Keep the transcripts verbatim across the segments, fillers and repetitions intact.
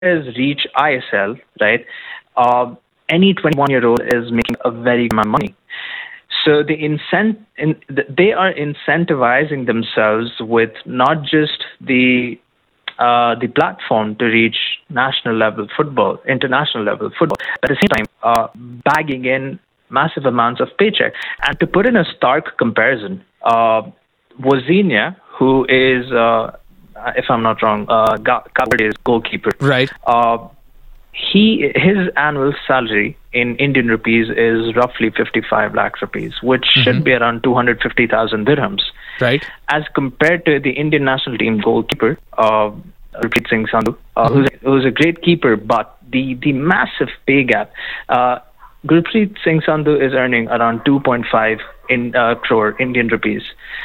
players reach I S L, right, uh, any twenty-one-year-old is making a very good amount of money. So the incent, in, they are incentivizing themselves with not just the uh, the platform to reach national level football, international level football, but at the same time uh, bagging in massive amounts of paycheck. And to put in a stark comparison, uh, Wozniak, who is, uh, if I'm not wrong, uh, Gabriel's goalkeeper, right? Uh, he his annual salary in Indian rupees is roughly fifty-five lakhs rupees, which mm-hmm. should be around two hundred fifty thousand dirhams. Right. As compared to the Indian national team goalkeeper, uh, Gurpreet Singh Sandhu, uh, mm-hmm. who's, who's a great keeper, but the, the massive pay gap. Uh, Gurpreet Singh Sandhu is earning around two point five in uh, crore Indian rupees,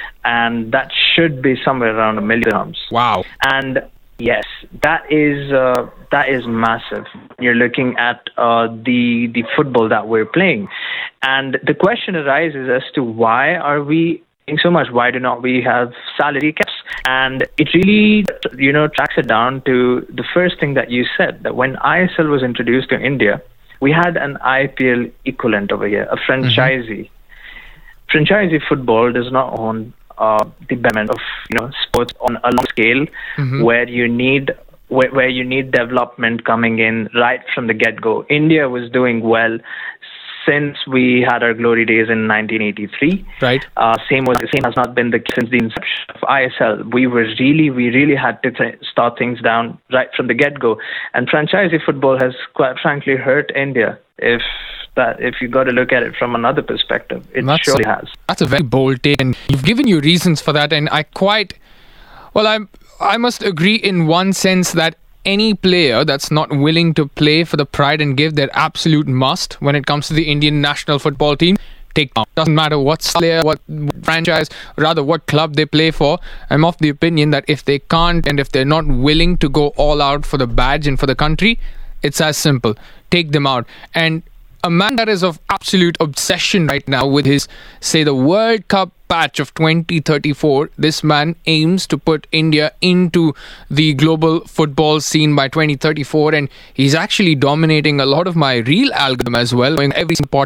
and that should be somewhere around a million dirhams. Wow. And yes, that is uh, that is massive. You're looking at uh, the the football that we're playing, and the question arises as to why are we paying so much? Why do not we have salary caps? And it really, you know, tracks it down to the first thing that you said, that when I S L was introduced to India, we had an I P L equivalent over here, a franchisee. Mm-hmm. Franchisee football does not own uh, the betterment of, you know, sports on a long scale, mm-hmm. where you need where, where you need development coming in right from the get-go. India was doing well since we had our glory days in nineteen eighty-three. Right. Uh, same was same has not been the case since the inception of I S L. We were really we really had to th- start things down right from the get-go, and franchisee football has quite frankly hurt India. If that if you got to look at it from another perspective, it that's surely a, has. That's a very bold take, and you've given your reasons for that, and I quite well I I must agree in one sense that any player that's not willing to play for the pride and give their absolute must when it comes to the Indian national football team, take down. Doesn't matter what player, what franchise, rather what club they play for. I'm of the opinion that if they can't and if they're not willing to go all out for the badge and for the country, it's as simple. Take them out. And a man that is of absolute obsession right now with his, say, the World Cup patch of twenty thirty-four, this man aims to put India into the global football scene by twenty thirty-four, and he's actually dominating a lot of my reel algorithm as well, in every important